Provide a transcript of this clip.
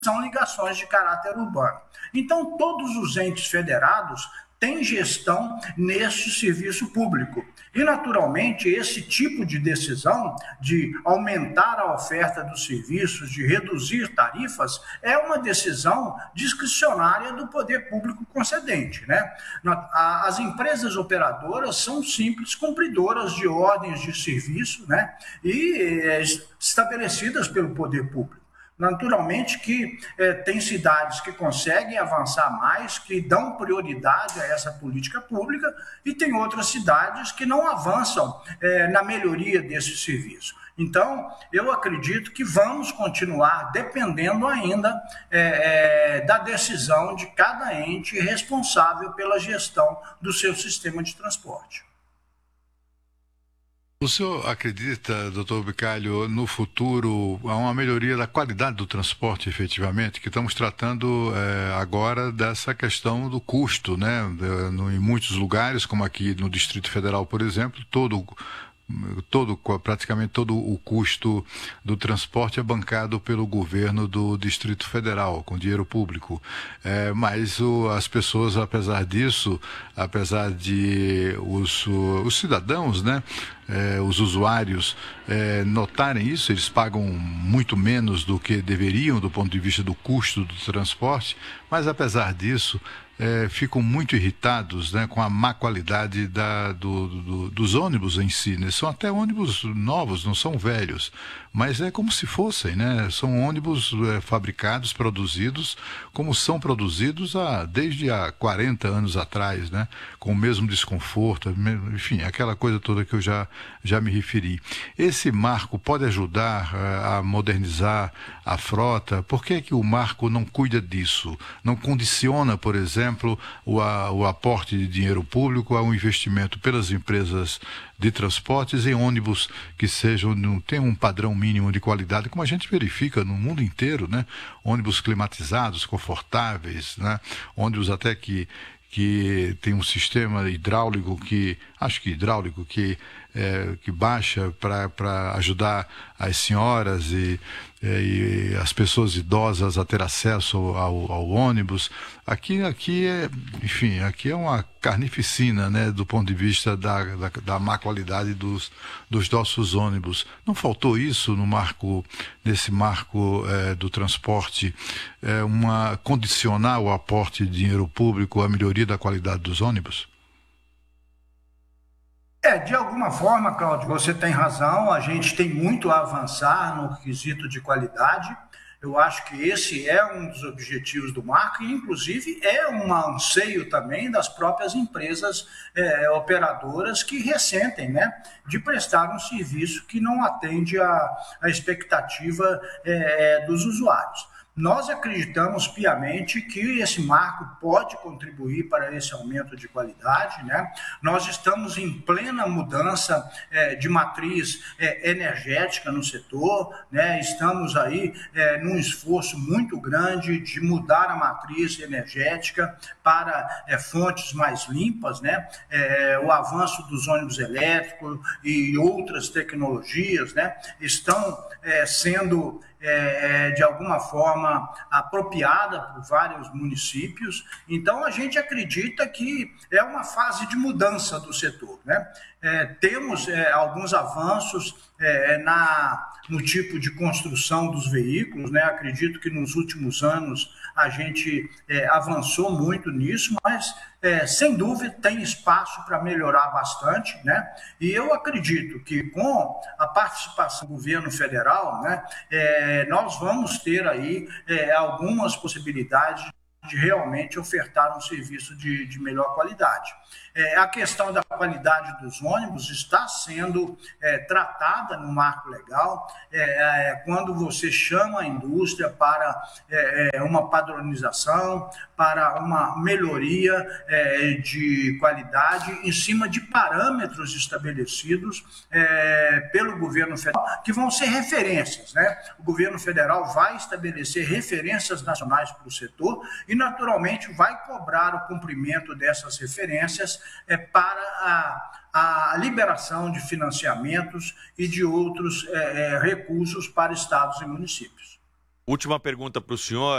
são ligações de caráter urbano. Então, todos os entes federados têm gestão neste serviço público. E, naturalmente, esse tipo de decisão de aumentar a oferta dos serviços, de reduzir tarifas, é uma decisão discricionária do poder público concedente, né? As empresas operadoras são simples cumpridoras de ordens de serviço, né? E estabelecidas pelo poder público. Naturalmente que tem cidades que conseguem avançar mais, que dão prioridade a essa política pública, e tem outras cidades que não avançam na melhoria desse serviço. Então, eu acredito que vamos continuar dependendo ainda da decisão de cada ente responsável pela gestão do seu sistema de transporte. O senhor acredita, doutor Bicalho, no futuro há uma melhoria da qualidade do transporte, efetivamente, que estamos tratando agora dessa questão do custo, né? Em muitos lugares, como aqui no Distrito Federal, por exemplo, praticamente todo o custo do transporte é bancado pelo governo do Distrito Federal, com dinheiro público. Mas as pessoas, apesar disso, apesar de os cidadãos, né, os usuários notarem isso, eles pagam muito menos do que deveriam do ponto de vista do custo do transporte, mas apesar disso, ficam muito irritados, né, com a má qualidade dos ônibus em si, né? São até ônibus novos, não são velhos, mas é como se fossem, né? São ônibus fabricados, produzidos, como são produzidos desde há 40 anos atrás, né? Com o mesmo desconforto, enfim, aquela coisa toda que eu já me referi. Esse marco pode ajudar a modernizar a frota? Por que que o marco não cuida disso? Não condiciona, por exemplo, o aporte de dinheiro público ao investimento pelas empresas de transportes em ônibus que tenham um padrão mínimo de qualidade, como a gente verifica no mundo inteiro, né? Ônibus climatizados, confortáveis, né? Ônibus até que tem um sistema hidráulico que baixa para ajudar as senhoras e as pessoas idosas a ter acesso ao ônibus. Aqui é uma carnificina, né, do ponto de vista da má qualidade dos nossos ônibus. Não faltou isso nesse marco do transporte, condicionar o aporte de dinheiro público à melhoria da qualidade dos ônibus? De alguma forma, Cláudio, você tem razão, a gente tem muito a avançar no quesito de qualidade. Eu acho que esse é um dos objetivos do marco e, inclusive, é um anseio também das próprias empresas operadoras que ressentem, né, de prestar um serviço que não atende à expectativa dos usuários. Nós acreditamos piamente que esse marco pode contribuir para esse aumento de qualidade, né? Nós estamos em plena mudança de matriz energética no setor, né? Estamos aí num esforço muito grande de mudar a matriz energética para fontes mais limpas, né? O avanço dos ônibus elétricos e outras tecnologias, né, estão sendo de alguma forma apropriada por vários municípios. Então, a gente acredita que é uma fase de mudança do setor, né? Temos alguns avanços no tipo de construção dos veículos, né? Acredito que nos últimos anos a gente avançou muito nisso, mas sem dúvida tem espaço para melhorar bastante, né? E eu acredito que com a participação do governo federal, né, nós vamos ter aí algumas possibilidades de realmente ofertar um serviço de melhor qualidade. A questão da qualidade dos ônibus está sendo tratada no marco legal, quando você chama a indústria para uma padronização, para uma melhoria de qualidade em cima de parâmetros estabelecidos pelo governo federal, que vão ser referências, né? O governo federal vai estabelecer referências nacionais para o setor e, naturalmente, vai cobrar o cumprimento dessas referências para a liberação de financiamentos e de outros recursos para estados e municípios. Última pergunta para o senhor.